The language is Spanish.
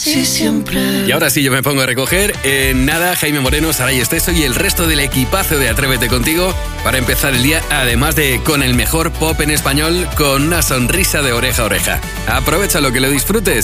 Sí, siempre. Y ahora sí, yo me pongo a recoger. Nada, Jaime Moreno, Saray Esteso y el resto del equipazo de Atrévete Contigo para empezar el día, además de con el mejor pop en español, con una sonrisa de oreja a oreja. Aprovecha lo que lo disfrutes.